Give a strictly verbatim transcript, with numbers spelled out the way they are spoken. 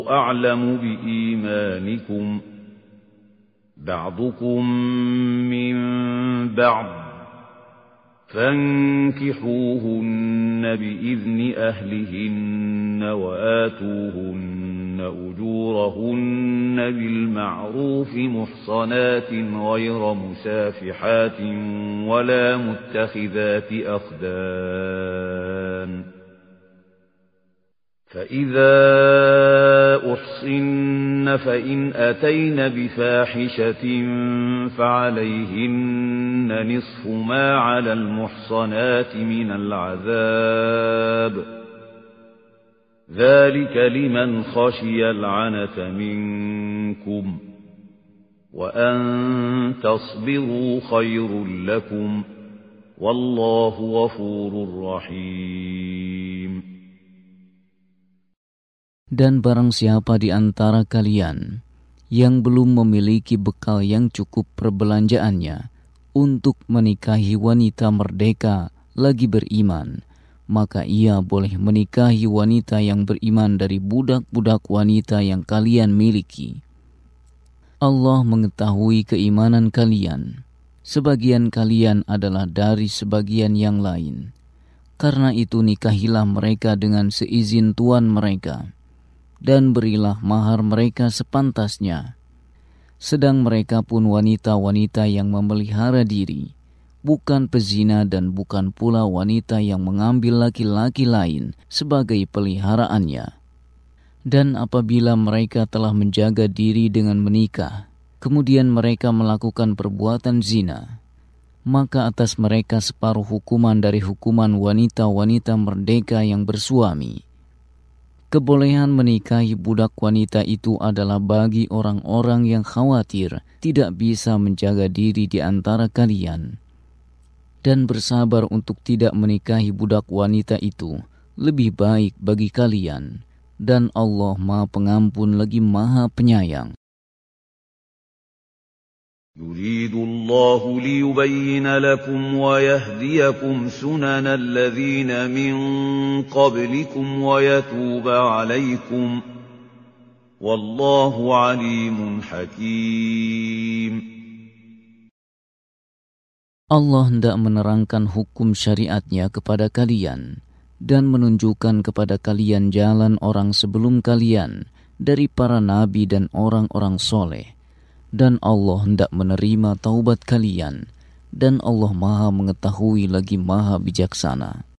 أعلم بإيمانكم بعضكم من بعض فانكحوهن بإذن أهلهن وآتوهن أجورهن بالمعروف محصنات غير مسافحات ولا متخذات أخدان فإذا أحصن فإن أتين بفاحشة فعليهن نصف ما على المحصنات من العذاب ذلك لمن خشي العنة منكم وأن تصبروا خير لكم والله غفور رحيم. Dan barang siapa di antara kalian yang belum memiliki bekal yang cukup perbelanjaannya untuk menikahi wanita merdeka lagi beriman, maka ia boleh menikahi wanita yang beriman dari budak-budak wanita yang kalian miliki. Allah mengetahui keimanan kalian. Sebagian kalian adalah dari sebagian yang lain. Karena itu nikahilah mereka dengan seizin tuan mereka. Dan berilah mahar mereka sepantasnya. Sedang mereka pun wanita-wanita yang memelihara diri, bukan pezina dan bukan pula wanita yang mengambil laki-laki lain sebagai peliharaannya. Dan apabila mereka telah menjaga diri dengan menikah, kemudian mereka melakukan perbuatan zina, maka atas mereka separuh hukuman dari hukuman wanita-wanita merdeka yang bersuami. Kebolehan menikahi budak wanita itu adalah bagi orang-orang yang khawatir tidak bisa menjaga diri di antara kalian. Dan bersabar untuk tidak menikahi budak wanita itu lebih baik bagi kalian. Dan Allah Maha Pengampun lagi Maha Penyayang. يريد الله ليبين لكم ويهديكم سنن الذين من قبلكم ويتوب عليكم والله عليم حكيم. Allah hendak menerangkan hukum syariatnya kepada kalian dan menunjukkan kepada kalian jalan orang sebelum kalian dari para nabi dan orang-orang soleh. Dan Allah hendak menerima taubat kalian, dan Allah Maha Mengetahui lagi Maha Bijaksana.